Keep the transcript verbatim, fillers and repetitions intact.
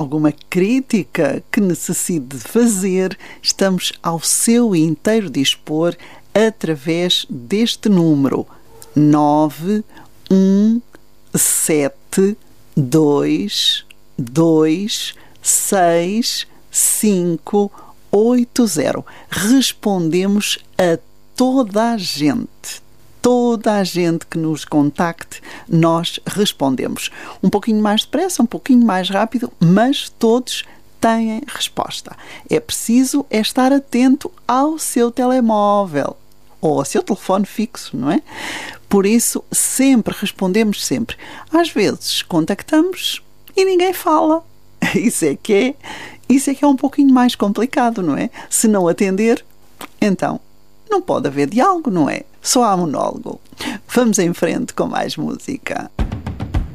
alguma crítica que necessite de fazer, estamos ao seu inteiro dispor através deste número nove um sete dois dois seis cinco oito zero. Respondemos a toda a gente. Toda a gente que nos contacte, nós respondemos. Um pouquinho mais depressa, um pouquinho mais rápido, mas todos têm resposta. É preciso é estar atento ao seu telemóvel ou ao seu telefone fixo, não é? Por isso, sempre respondemos sempre. Às vezes, contactamos e ninguém fala. Isso é que é, isso é que é um pouquinho mais complicado, não é? Se não atender, então não pode haver diálogo, não é? Só há monólogo. Vamos em frente com mais música.